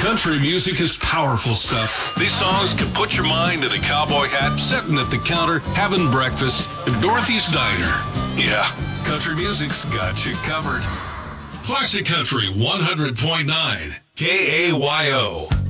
Country music is powerful stuff. These songs can put your mind in a cowboy hat, sitting at the counter, having breakfast at Dorothy's Diner. Yeah, country music's got you covered. Classic Country 100.9 KAYO.